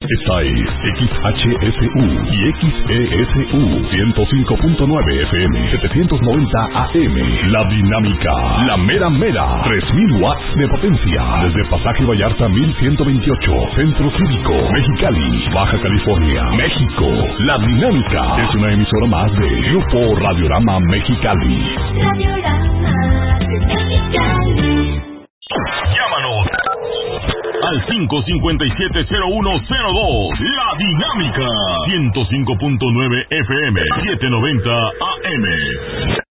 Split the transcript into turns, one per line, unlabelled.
Esta es XHSU y XESU 105.9 FM 790 AM. La Dinámica, la mera mera, 3000 watts de potencia. Desde Pasaje Vallarta 1128, Centro Cívico, Mexicali, Baja California, México. La Dinámica es una emisora más de Grupo Radiorama Mexicali.
Radiorama Mexicali.
Llámanos al 557-0102. La Dinámica 105.9 FM 790 AM.